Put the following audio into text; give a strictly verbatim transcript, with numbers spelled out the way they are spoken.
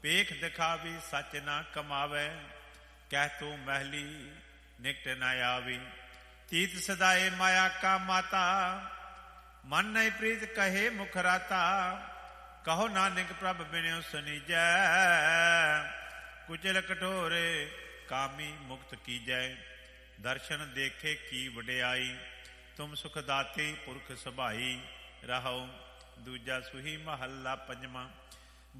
ਪੇਖ ਦਿਖਾਵੀ ਸੱਚ ਨਾ ਕਮਾਵੇ, ਕਹਿ ਤੂੰ ਮਹਿਲੀ ਨਿਕਟ ਨਾ ਆਵੀ। ਤੀਤ ਸਦਾਏ ਮਾਇਆ ਕਾ ਮਾਤਾ, ਮਨ ਨਹੀਂ ਪ੍ਰੀਤ ਕਹੇ ਮੁਖ ਰਾਤਾ। ਕਹੋ ਨਾਨਕ ਪ੍ਰਭ ਬਿਨਿਉ ਸੁਨੀਜੈ, ਕੁਚਲ ਕਠੋਰੇ ਕਾਮੀ ਮੁਕਤ ਕੀਜੈ। ਦਰਸ਼ਨ ਦੇਖੇ ਕੀ ਵਡਿਆਈ, ਤੁਮ ਸੁਖ ਦਾਤੇ ਪੁਰਖ ਸੁਭਾਈ। ਰਹੋ ਦੂਜਾ ਸੁਹੀ ਮਹੱਲਾ ਪੰਜਵਾਂ।